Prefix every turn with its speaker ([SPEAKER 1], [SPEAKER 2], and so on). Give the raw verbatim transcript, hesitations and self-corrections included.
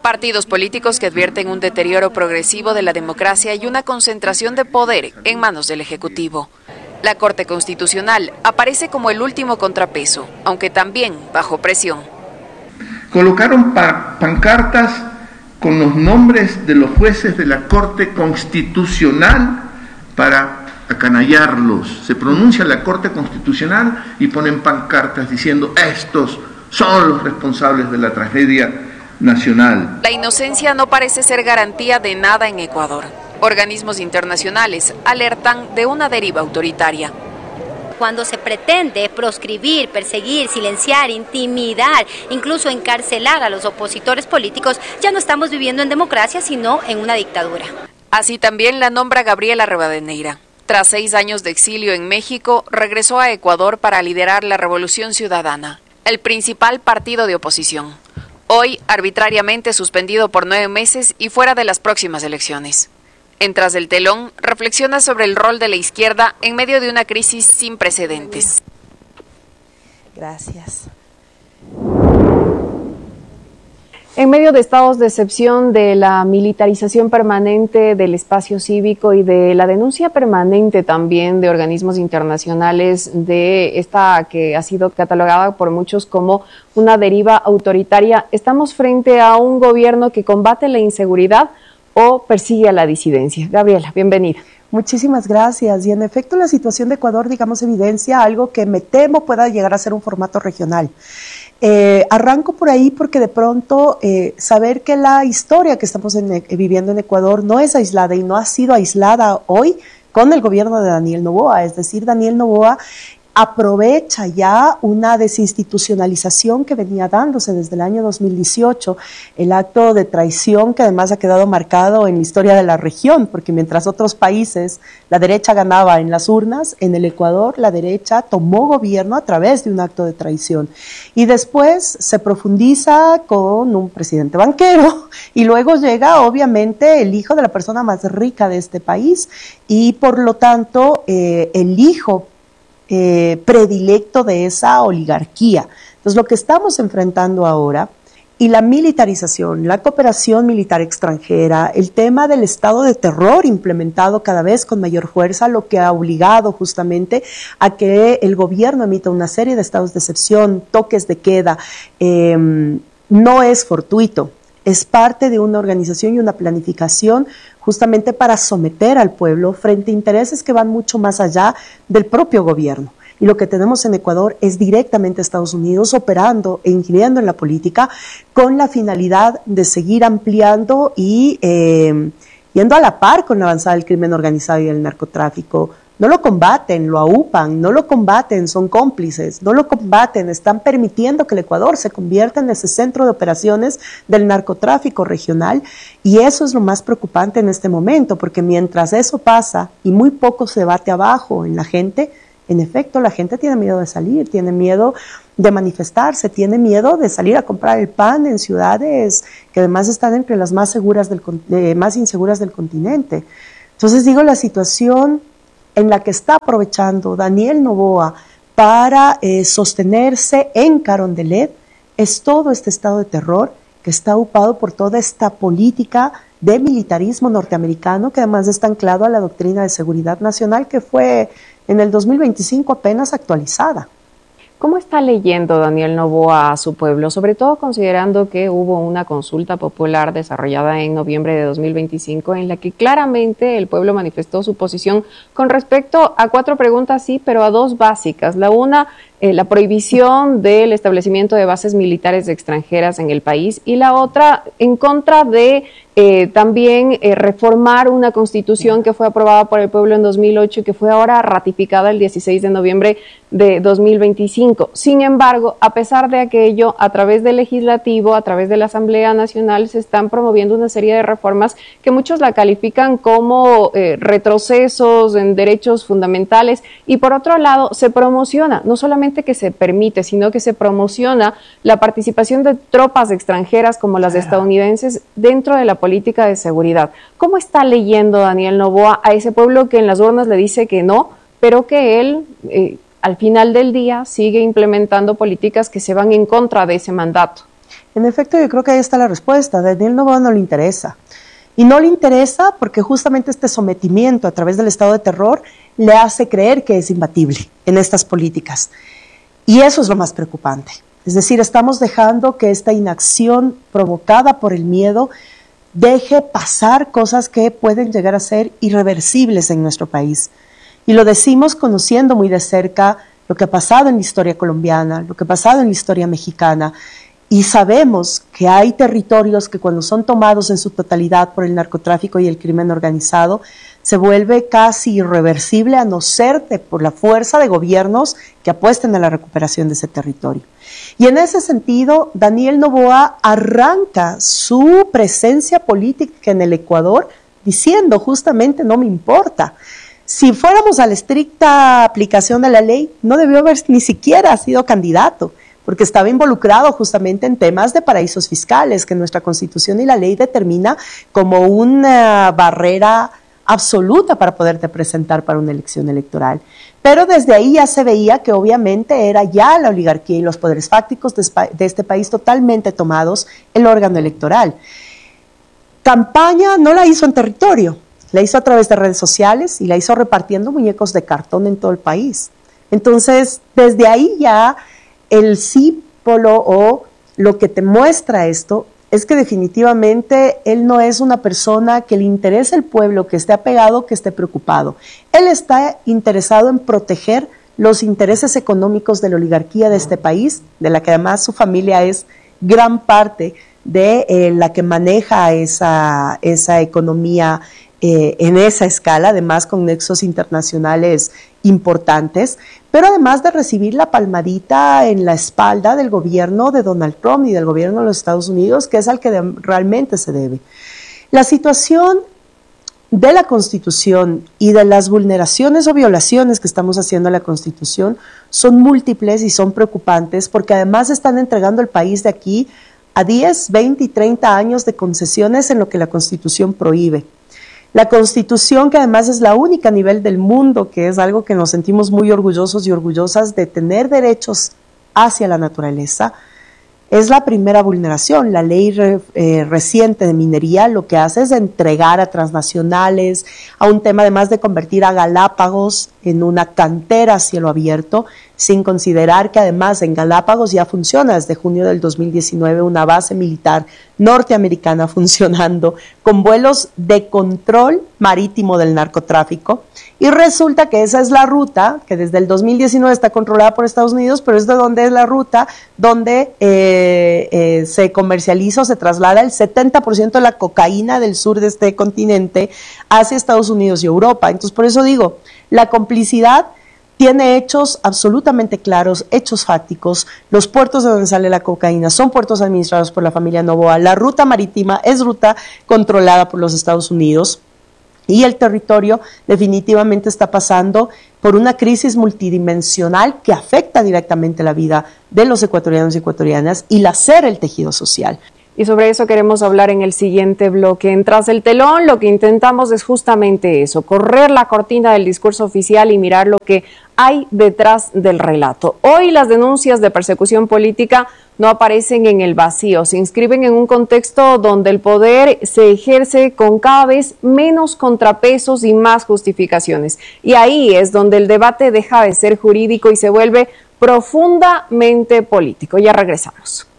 [SPEAKER 1] Partidos políticos que advierten un deterioro progresivo de la democracia y una concentración de poder en manos del Ejecutivo. La Corte Constitucional aparece como el último contrapeso, aunque también bajo presión.
[SPEAKER 2] Colocaron pa- pancartas con los nombres de los jueces de la Corte Constitucional para acanallarlos. Se pronuncia la Corte Constitucional y ponen pancartas diciendo: estos son los responsables de la tragedia nacional.
[SPEAKER 1] La inocencia no parece ser garantía de nada en Ecuador. Organismos internacionales alertan de una deriva autoritaria.
[SPEAKER 3] Cuando se pretende proscribir, perseguir, silenciar, intimidar, incluso encarcelar a los opositores políticos, ya no estamos viviendo en democracia, sino en una dictadura.
[SPEAKER 1] Así también la nombra Gabriela Rivadeneira. Tras seis años de exilio en México, regresó a Ecuador para liderar la Revolución Ciudadana, el principal partido de oposición. Hoy, arbitrariamente suspendido por nueve meses y fuera de las próximas elecciones. En Tras del Telón, reflexiona sobre el rol de la izquierda en medio de una crisis sin precedentes.
[SPEAKER 4] Gracias.
[SPEAKER 5] En medio de estados de excepción, de la militarización permanente del espacio cívico y de la denuncia permanente también de organismos internacionales de esta que ha sido catalogada por muchos como una deriva autoritaria, ¿estamos frente a un gobierno que combate la inseguridad o persigue a la disidencia? Gabriela, bienvenida.
[SPEAKER 4] Muchísimas gracias. Y en efecto, la situación de Ecuador, digamos, evidencia algo que me temo pueda llegar a ser un formato regional. Eh, arranco por ahí porque de pronto eh, saber que la historia que estamos en, eh, viviendo en Ecuador no es aislada y no ha sido aislada hoy con el gobierno de Daniel Noboa. Es decir, Daniel Noboa aprovecha ya una desinstitucionalización que venía dándose desde el año dos mil dieciocho, el acto de traición que además ha quedado marcado en la historia de la región, porque mientras otros países la derecha ganaba en las urnas, en el Ecuador la derecha tomó gobierno a través de un acto de traición. Y después se profundiza con un presidente banquero y luego llega obviamente el hijo de la persona más rica de este país y por lo tanto eh, el hijo Eh, predilecto de esa oligarquía. Entonces, lo que estamos enfrentando ahora y la militarización, la cooperación militar extranjera, el tema del estado de terror implementado cada vez con mayor fuerza, lo que ha obligado justamente a que el gobierno emita una serie de estados de excepción, toques de queda, eh, no es fortuito. Es parte de una organización y una planificación justamente para someter al pueblo frente a intereses que van mucho más allá del propio gobierno. Y lo que tenemos en Ecuador es directamente Estados Unidos operando e ingiriendo en la política con la finalidad de seguir ampliando y eh, yendo a la par con la avanzada del crimen organizado y el narcotráfico. No lo combaten, lo aupan, no lo combaten, son cómplices, no lo combaten, están permitiendo que el Ecuador se convierta en ese centro de operaciones del narcotráfico regional y eso es lo más preocupante en este momento, porque mientras eso pasa y muy poco se bate abajo en la gente, en efecto la gente tiene miedo de salir, tiene miedo de manifestarse, tiene miedo de salir a comprar el pan en ciudades que además están entre las más seguras del, eh, más inseguras del continente. Entonces digo, la situación en la que está aprovechando Daniel Noboa para eh, sostenerse en Carondelet es todo este estado de terror que está ocupado por toda esta política de militarismo norteamericano que además está anclado a la doctrina de seguridad nacional que fue en el dos mil veinticinco apenas actualizada.
[SPEAKER 5] ¿Cómo está leyendo Daniel Noboa a su pueblo, sobre todo considerando que hubo una consulta popular desarrollada en noviembre de dos mil veinticinco en la que claramente el pueblo manifestó su posición con respecto a cuatro preguntas, sí, pero a dos básicas? La una, eh, la prohibición del establecimiento de bases militares extranjeras en el país y la otra, en contra de eh, también eh, reformar una constitución que fue aprobada por el pueblo en dos mil ocho y que fue ahora ratificada el dieciséis de noviembre de dos mil veinticinco. Sin embargo, a pesar de aquello, a través del legislativo, a través de la Asamblea Nacional, se están promoviendo una serie de reformas que muchos la califican como eh, retrocesos en derechos fundamentales y por otro lado se promociona, no solamente que se permite, sino que se promociona la participación de tropas extranjeras como las estadounidenses dentro de la política de seguridad. ¿Cómo está leyendo Daniel Noboa a ese pueblo que en las urnas le dice que no, pero que él eh, al final del día sigue implementando políticas que se van en contra de ese mandato?
[SPEAKER 4] En efecto, yo creo que ahí está la respuesta. A Daniel Noboa no le interesa. Y no le interesa porque justamente este sometimiento a través del estado de terror le hace creer que es imbatible en estas políticas. Y eso es lo más preocupante. Es decir, estamos dejando que esta inacción provocada por el miedo deje pasar cosas que pueden llegar a ser irreversibles en nuestro país. Y lo decimos conociendo muy de cerca lo que ha pasado en la historia colombiana, lo que ha pasado en la historia mexicana. Y sabemos que hay territorios que cuando son tomados en su totalidad por el narcotráfico y el crimen organizado, se vuelve casi irreversible a no ser de, por la fuerza de gobiernos que apuesten a la recuperación de ese territorio. Y en ese sentido, Daniel Noboa arranca su presencia política en el Ecuador diciendo justamente no me importa. Si fuéramos a la estricta aplicación de la ley, no debió haber ni siquiera sido candidato, porque estaba involucrado justamente en temas de paraísos fiscales, que nuestra Constitución y la ley determina como una barrera absoluta para poderte presentar para una elección electoral. Pero desde ahí ya se veía que obviamente era ya la oligarquía y los poderes fácticos de este país totalmente tomados el órgano electoral. Campaña no la hizo en territorio, la hizo a través de redes sociales y la hizo repartiendo muñecos de cartón en todo el país. Entonces, desde ahí ya el símbolo o lo que te muestra esto es que definitivamente él no es una persona que le interese el pueblo, que esté apegado, que esté preocupado. Él está interesado en proteger los intereses económicos de la oligarquía de este país, de la que además su familia es gran parte de eh, la que maneja esa, esa economía eh, en esa escala, además con nexos internacionales importantes, pero además de recibir la palmadita en la espalda del gobierno de Donald Trump y del gobierno de los Estados Unidos, que es al que de, realmente se debe. La situación de la Constitución y de las vulneraciones o violaciones que estamos haciendo a la Constitución son múltiples y son preocupantes, porque además están entregando el país de aquí a diez, veinte y treinta años de concesiones en lo que la Constitución prohíbe. La Constitución, que además es la única a nivel del mundo, que es algo que nos sentimos muy orgullosos y orgullosas de tener derechos hacia la naturaleza, es la primera vulneración. La ley re, eh, reciente de minería lo que hace es entregar a transnacionales, a un tema además de convertir a Galápagos en una cantera a cielo abierto, sin considerar que además en Galápagos ya funciona desde junio del dos mil diecinueve una base militar norteamericana funcionando con vuelos de control marítimo del narcotráfico, y resulta que esa es la ruta que desde el dos mil diecinueve está controlada por Estados Unidos, pero es de donde es la ruta donde eh, eh, se comercializa o se traslada el setenta por ciento de la cocaína del sur de este continente hacia Estados Unidos y Europa. Entonces, por eso digo, la complicidad tiene hechos absolutamente claros, hechos fácticos. Los puertos de donde sale la cocaína son puertos administrados por la familia Noboa. La ruta marítima es ruta controlada por los Estados Unidos. Y el territorio definitivamente está pasando por una crisis multidimensional que afecta directamente la vida de los ecuatorianos y ecuatorianas y lacer el tejido social.
[SPEAKER 5] Y sobre eso queremos hablar en el siguiente bloque. En Tras el Telón lo que intentamos es justamente eso, correr la cortina del discurso oficial y mirar lo que hay detrás del relato. Hoy las denuncias de persecución política no aparecen en el vacío, se inscriben en un contexto donde el poder se ejerce con cada vez menos contrapesos y más justificaciones. Y ahí es donde el debate deja de ser jurídico y se vuelve profundamente político. Ya regresamos.